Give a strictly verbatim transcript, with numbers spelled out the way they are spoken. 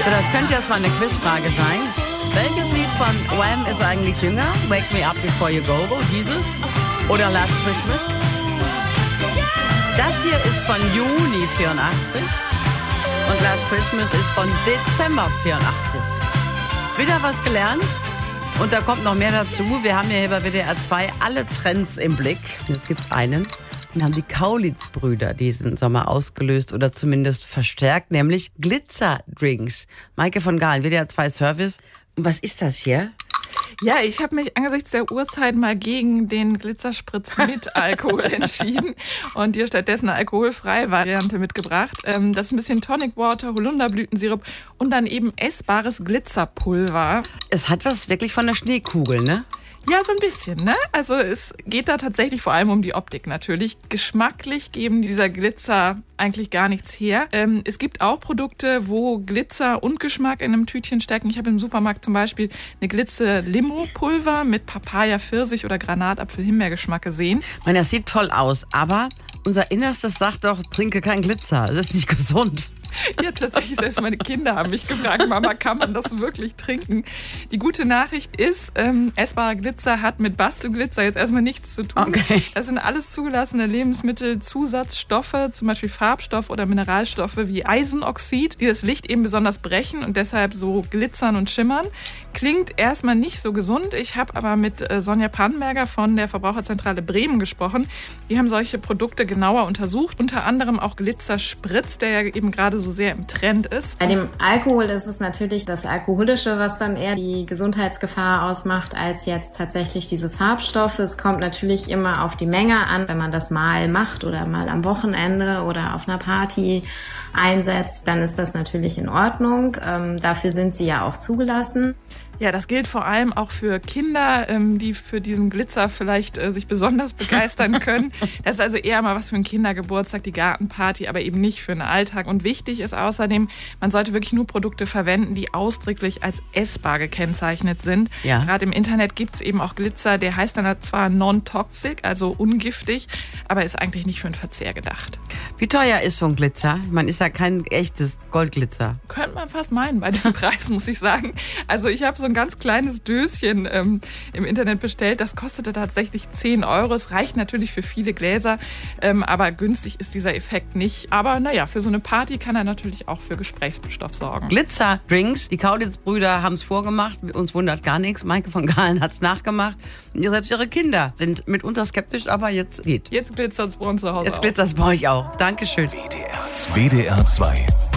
So, das könnte jetzt mal eine Quizfrage sein. Welches Lied von Wham ist eigentlich jünger? Wake Me Up Before You Go Go, dieses? Oder Last Christmas? Das hier ist von Juni vierundachtzig und Last Christmas ist von Dezember vierundachtzig. Wieder was gelernt und da kommt noch mehr dazu. Wir haben hier bei W D R zwei alle Trends im Blick. Jetzt gibt's einen. Den haben die Kaulitz-Brüder diesen Sommer ausgelöst oder zumindest verstärkt, nämlich Glitzerdrinks. Maike von Gahlen, W D R zwei Service. Und was ist das hier? Ja, ich habe mich angesichts der Uhrzeit mal gegen den Glitzerspritz mit Alkohol entschieden und dir stattdessen eine alkoholfreie Variante mitgebracht. Ähm, das ist ein bisschen Tonic Water, Holunderblütensirup und dann eben essbares Glitzerpulver. Es hat was wirklich von der Schneekugel, ne? Ja, so ein bisschen, ne? Also es geht da tatsächlich vor allem um die Optik natürlich. Geschmacklich geben dieser Glitzer eigentlich gar nichts her. Ähm, es gibt auch Produkte, wo Glitzer und Geschmack in einem Tütchen stecken. Ich habe im Supermarkt zum Beispiel eine Glitzer-Limo-Pulver mit Papaya, Pfirsich oder Granatapfel-Himbeergeschmack gesehen. Ich meine, das sieht toll aus, aber unser Innerstes sagt doch, trinke kein Glitzer. Das ist nicht gesund. Ja, tatsächlich, selbst meine Kinder haben mich gefragt, Mama, kann man das wirklich trinken? Die gute Nachricht ist, ähm, essbarer Glitzer hat mit Bastelglitzer jetzt erstmal nichts zu tun. Okay. Das sind alles zugelassene Lebensmittelzusatzstoffe, zum Beispiel Farbstoffe oder Mineralstoffe wie Eisenoxid, die das Licht eben besonders brechen und deshalb so glitzern und schimmern. Klingt erstmal nicht so gesund. Ich habe aber mit äh, Sonja Pannenberger von der Verbraucherzentrale Bremen gesprochen. Die haben solche Produkte genauer untersucht, unter anderem auch Glitzerspritz, der ja eben gerade so sehr im Trend ist. Bei dem Alkohol ist es natürlich das Alkoholische, was dann eher die Gesundheitsgefahr ausmacht, als jetzt tatsächlich diese Farbstoffe. Es kommt natürlich immer auf die Menge an, wenn man das mal macht oder mal am Wochenende oder auf einer Party einsetzt, dann ist das natürlich in Ordnung. Ähm, dafür sind sie ja auch zugelassen. Ja, das gilt vor allem auch für Kinder, ähm, die für diesen Glitzer vielleicht äh, sich besonders begeistern können. Das ist also eher mal was für einen Kindergeburtstag, die Gartenparty, aber eben nicht für einen Alltag. Und wichtig ist außerdem, man sollte wirklich nur Produkte verwenden, die ausdrücklich als essbar gekennzeichnet sind. Ja. Gerade im Internet gibt es eben auch Glitzer, der heißt dann zwar non-toxic, also ungiftig, aber ist eigentlich nicht für den Verzehr gedacht. Wie teuer ist so ein Glitzer? Man ist ja kein echtes Goldglitzer. Könnte man fast meinen bei dem Preis, muss ich sagen. Also ich habe so ein ganz kleines Döschen ähm, im Internet bestellt. Das kostete tatsächlich zehn Euro. Es reicht natürlich für viele Gläser, ähm, aber günstig ist dieser Effekt nicht. Aber naja, für so eine Party kann er natürlich auch für Gesprächsstoff sorgen. Glitzerdrinks, die Kaulitz-Brüder haben es vorgemacht. Uns wundert gar nichts. Maike von Gahlen hat es nachgemacht. Und selbst ihre Kinder sind mitunter skeptisch, aber jetzt geht. Jetzt glitzert es bei uns zu Hause. Jetzt glitzert es bei euch auch. Dankeschön. W D R zwei.